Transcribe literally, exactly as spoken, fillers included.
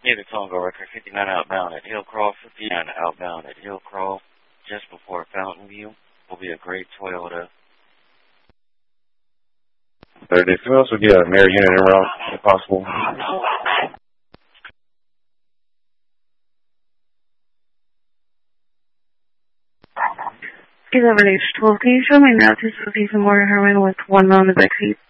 David Congo, record fifty-nine outbound at Hillcroft, fifty-nine outbound at Hillcroft, just before Fountain View. Will be a great Toyota. thirty. Can we also get a mirror unit in route, if possible? eleven H twelve, can you show me now to Susie Zamora Herman with one on the backseat?